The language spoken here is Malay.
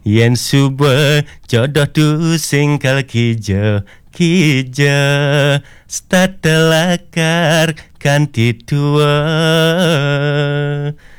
yen subuh jodoh tu singkal kijo statelakar kanti tua